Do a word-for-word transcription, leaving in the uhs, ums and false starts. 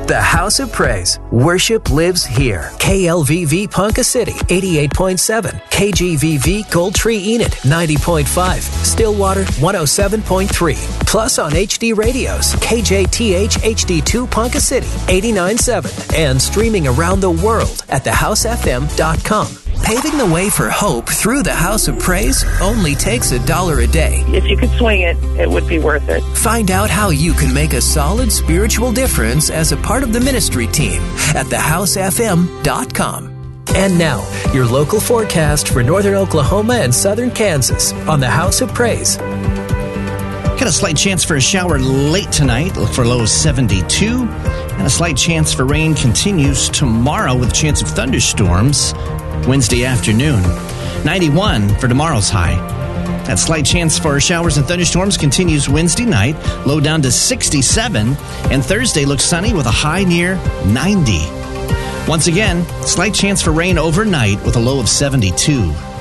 The House of Praise. Worship lives here. K L V V Ponca City, eighty-eight point seven. K G V V Gold Tree Enid, ninety point five. Stillwater, one oh seven point three. Plus on H D radios, K J T H H D two Ponca City, eighty-nine point seven. And streaming around the world at the house f m dot com. Paving the way for hope through the House of Praise only takes a dollar a day. If you could swing it, it would be worth it. Find out how you can make a solid spiritual difference as a part of the ministry team at the house f m dot com. And now, your local forecast for northern Oklahoma and southern Kansas on the House of Praise. Got a slight chance for a shower late tonight. Look for a low of seventy-two. And a slight chance for rain continues tomorrow with a chance of thunderstorms Wednesday afternoon. ninety-one for tomorrow's high. That slight chance for showers and thunderstorms continues Wednesday night, low down to sixty-seven. And Thursday looks sunny with a high near ninety. Once again, slight chance for rain overnight with a low of seventy-two.